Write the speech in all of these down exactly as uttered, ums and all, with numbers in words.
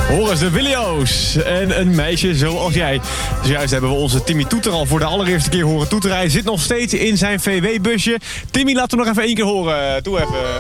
Horen de Willio's. En een meisje zoals jij. Dus juist hebben we onze Timmy Toeter al voor de allereerste keer horen toeteren. Hij zit nog steeds in zijn V W-busje. Timmy, laat hem nog even één keer horen. Doe even.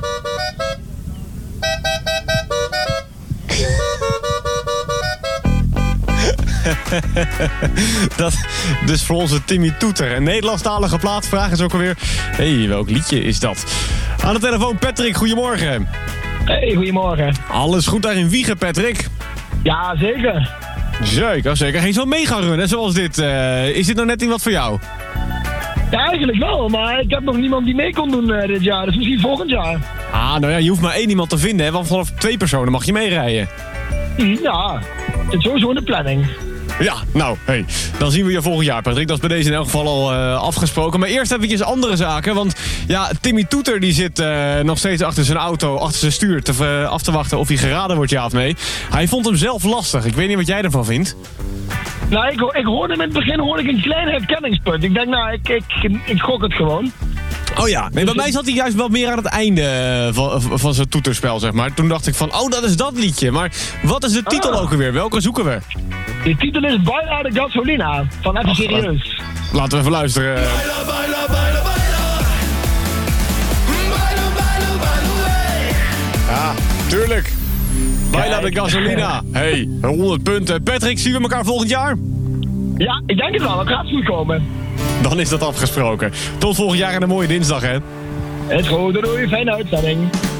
Dat, dus voor onze Timmy Toeter. Een Nederlandstalige plaat. Vraag is ook alweer... Hé, hey, welk liedje is dat? Aan de telefoon Patrick, goedemorgen. Hey, goedemorgen. Alles goed daar in Wijchen, Patrick? Ja, zeker. Zeker, zeker. Geen zo'n mega-run, hè, zoals dit. Uh, is dit nou net iets wat voor jou? Ja, eigenlijk wel, maar ik heb nog niemand die mee kon doen uh, dit jaar. Dus misschien volgend jaar. Ah, nou ja, je hoeft maar één iemand te vinden, hè, want vanaf twee personen mag je meerijden. Ja, het is sowieso in de planning. Ja, nou, hey, dan zien we je volgend jaar, Patrick. Dat is bij deze in elk geval al uh, afgesproken. Maar eerst eventjes andere zaken, want ja, Timmy Toeter die zit uh, nog steeds achter zijn auto, achter zijn stuur, te, uh, af te wachten of hij geraden wordt, ja of nee. Hij vond hem zelf lastig. Ik weet niet wat jij ervan vindt. Nou, ik, ik hoorde in het begin hoorde ik een klein herkenningspunt. Ik denk, nou, ik, ik, ik gok het gewoon. Oh ja, nee, bij mij zat hij juist wel meer aan het einde van, van zijn toeterspel, zeg maar. Toen dacht ik van, oh, dat is dat liedje. Maar wat is de titel ah. ook alweer? Welke zoeken we? De titel is Baila de Gasolina, van Even Serieus. Laten we even luisteren. Baila, baila, baila, baila. Baila, baila, baila, ja, tuurlijk. Baila de Gasolina. Hey, honderd punten. Patrick, zien we elkaar volgend jaar? Ja, ik denk het wel. Het gaat goed komen. Dan is dat afgesproken. Tot volgend jaar en een mooie dinsdag, hè? Het is goed. Doei, fijne uitzending.